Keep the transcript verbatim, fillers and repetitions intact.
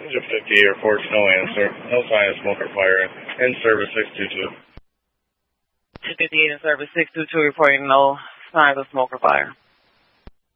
Passenger fifty reports no answer. No sign of smoke or fire. In service six two two. two fifty-eight in service six two two reporting no signs of smoke or fire.